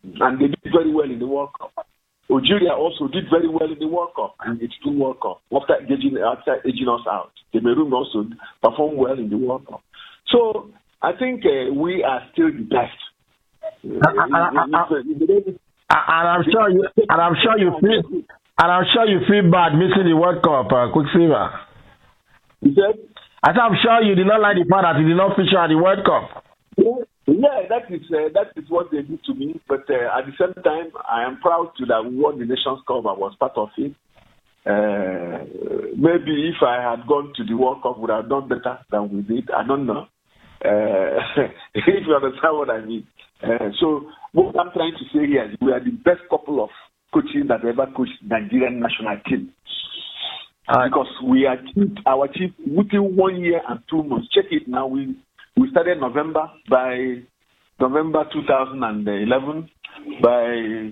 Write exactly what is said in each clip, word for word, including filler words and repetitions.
and they did very well in the World Cup. Algeria also did very well in the World Cup and it's two World Cup after edging, after edging us out. Cameroon also performed well in the World Cup. So I think uh, we are still the best. And I'm sure you, and I'm sure you feel, and I'm sure you feel bad missing the World Cup, uh, Quicksilver. You said? I said I'm sure you did not like the fact that you did not feature at the World Cup. Yeah. Yeah, that is uh, that is what they did to me. But uh, at the same time, I am proud to that we won the Nations Cup. I was part of it. Uh, maybe if I had gone to the World Cup, would have done better than we did. I don't know. Uh, if you understand what I mean. Uh, so what I'm trying to say here is we are the best couple of coaches that ever coached Nigerian national team. Uh, because we achieved our chief within one year and two months. Check it now. We We started November by November two thousand eleven. By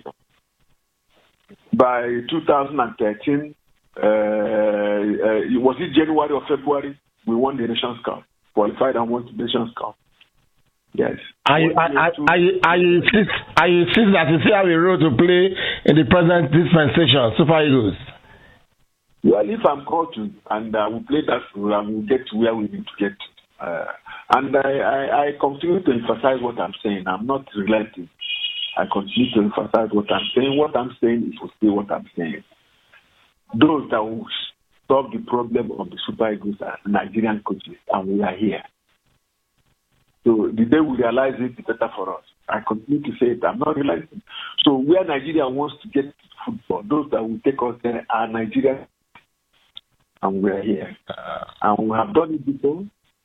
by two thousand thirteen, uh, uh, was it January or February? We won the Nations Cup, qualified and won the Nations Cup. Yes. Are you are, are you are you insist are you insist that you see how we role to play in the present dispensation, Super Eagles? Well, if I'm called to and I uh, will play that role and we'll get to where we need to get to. Uh, and I, I, I continue to emphasize what I'm saying. I'm not relenting. I continue to emphasize what I'm saying. What I'm saying is to say what I'm saying. Those that will solve the problem of the Super Eagles are Nigerian coaches, and we are here. So the day we realize it, the better for us. I continue to say it. I'm not realizing. So where Nigeria wants to get football, those that will take us there are Nigerian, and we are here. And we have done it before.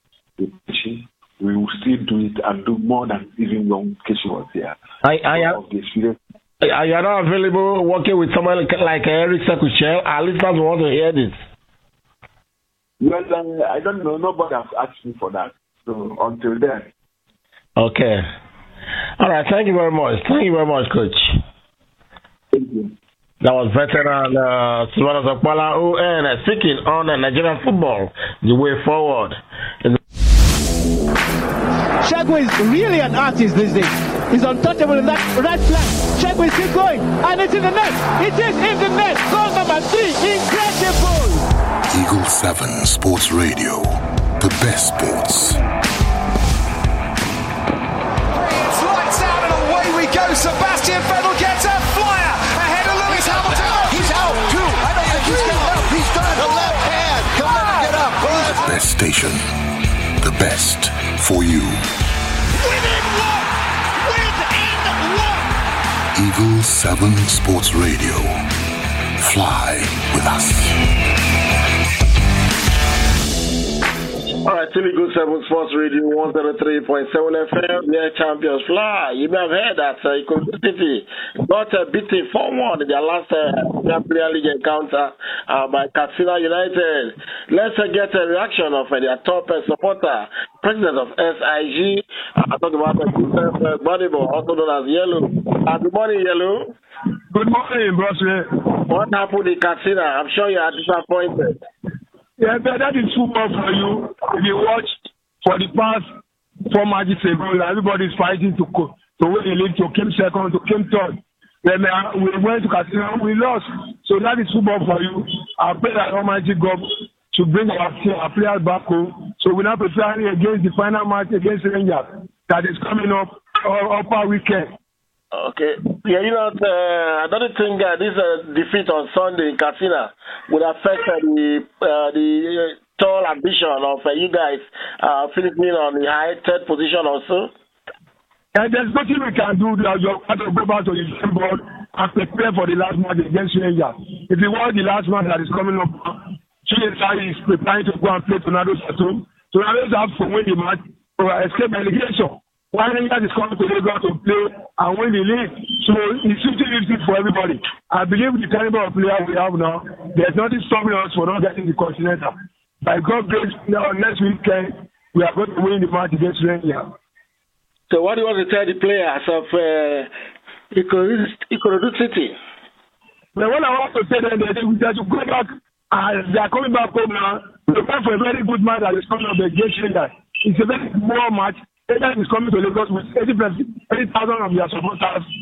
We will still do it and do more than even when Keshi was there. I, I am, are you not available working with someone like, like Eric Sekuchel? Our listeners want to hear this. Well, uh, I don't know. Nobody has asked me for that. So until then. Okay. All right. Thank you very much. Thank you very much, Coach. Thank you. That was veteran uh, Silvano Zakpala, O N, uh, speaking on uh, Nigerian football, the way forward. Shagway is really an artist these days. He's untouchable in that right flank. Shagway is still going, and it's in the net. It is in the net. Goal number three. Incredible. Eagle seven Sports Radio. The best sports. It's lights out and away we go. Sebastian Vettel gets a flyer ahead of Lewis Hamilton. Out. He's out too. I don't think he's getting up. He's done. The left hand. He'll never get up. The best station. The best for you. Within one! Within one! Eagle seven Sports Radio. Fly with us. All right, Eagle seven Sports Radio one oh three point seven F M. Yeah, champions fly. You may have heard that uh, Ikorodu City got uh, beaten four one in their last uh, Premier League encounter uh, by Katsina United. Let's uh, get a reaction of uh, their top uh, supporter, president of S I G. Uh, I talked about uh, Joseph uh, Gbadebo, also known as Yellow. Uh, good morning, Yellow. Good morning, Bruce. What happened in Katsina? I'm sure you are disappointed. Yeah, but that is football for you. If you watch for the past four matches ago, everybody is fighting to co- to win the league, to came second, to came third. Then uh, we went to Casino, we lost. So that is football for you. I pray that Almighty God to bring our, our players back home. So we're now preparing against the final match against Rangers that is coming up uh, upper weekend. Okay. Yeah, you know, uh, I don't think uh, this uh, defeat on Sunday in Katsina would affect uh, the uh, the uh, tall ambition of uh, you guys uh, finishing on the high third position also. And there's nothing we can do. You have to go back to the same board and prepare for the last match against Rangers. If you want the last match that is coming up, G S I is preparing to go and play Tornadoes at home. Tornadoes have to win the match or escape relegation. Why Rangers is coming to Lagos to play and win the league. So it's fifty-fifty for everybody. I believe the caliber of players we have now, there's nothing stopping us for not getting the Continental. By God's grace, now next weekend, we are going to win the match against Rangers. So what do you want to tell the players of uh, Ikorodu City? But what I want to say then, they should go back, and they are coming back home now. Prepare for a very good match that is coming up against Rangers. It's a very small match. Rangers is coming to Lagos with eighty thousand of their supporters.